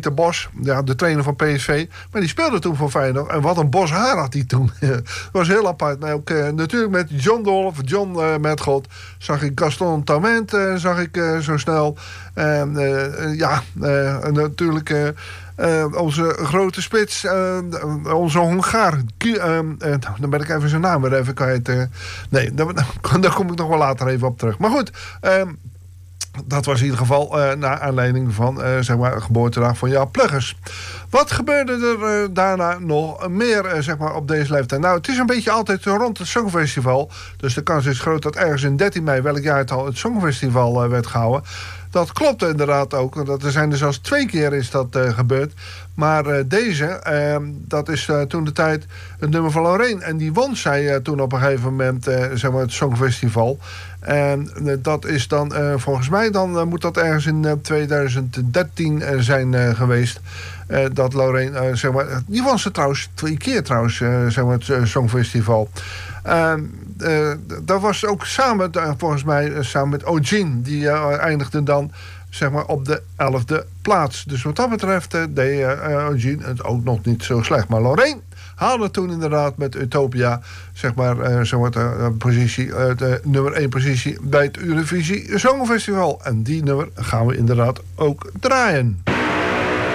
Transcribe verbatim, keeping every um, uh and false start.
Pieter Bos, ja, de trainer van P S V. Maar die speelde toen voor Feyenoord. En wat een bos haar had hij toen. Dat was heel apart. Nou, ook, uh, natuurlijk met John Dolph, John uh, Metgod. Zag ik Gaston Tament, uh, zag ik uh, zo snel. Uh, uh, ja, uh, natuurlijk... Uh, Uh, onze grote spits, uh, onze Hongaar. Uh, uh, dan ben ik even zijn naam weer even kwijt. Uh, nee, daar, daar kom ik nog wel later even op terug. Maar goed, uh, dat was in ieder geval uh, naar aanleiding van uh, zeg maar, de geboortedag van Jaap Pluggers. Wat gebeurde er uh, daarna nog meer uh, zeg maar, op deze leeftijd? Nou, het is een beetje altijd rond het Songfestival. Dus de kans is groot dat ergens in dertien mei, welk jaar het al, het Songfestival uh, werd gehouden. Dat klopt inderdaad ook. Dat er zijn er zelfs twee keer is dat uh, gebeurd. Maar uh, deze, uh, dat is uh, toen de tijd het nummer van Loreen. En die won zij uh, toen op een gegeven moment uh, zeg maar het Songfestival. En uh, dat is dan uh, volgens mij, dan uh, moet dat ergens in uh, twintig dertien uh, zijn uh, geweest. Uh, dat Loreen, uh, zeg maar, die won ze trouwens twee keer trouwens, uh, zeg maar het uh, Songfestival. Uh, uh, dat was ook samen, uh, volgens mij, uh, samen met Eugene. Die uh, eindigde dan, zeg maar, op de elfde plaats. Dus wat dat betreft uh, deed uh, Eugene het ook nog niet zo slecht. Maar Loreen haalde toen inderdaad met Utopia, zeg maar, uh, zeg maar de, uh, positie, uh, de nummer één positie bij het Eurovisie Songfestival. En die nummer gaan we inderdaad ook draaien.